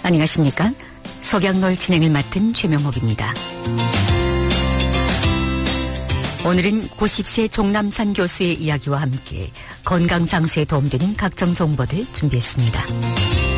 안녕하십니까? 석양놀 진행을 맡은 최명옥입니다. 오늘은 90세 종남산 교수의 이야기와 함께 건강 장수에 도움되는 각종 정보들 준비했습니다.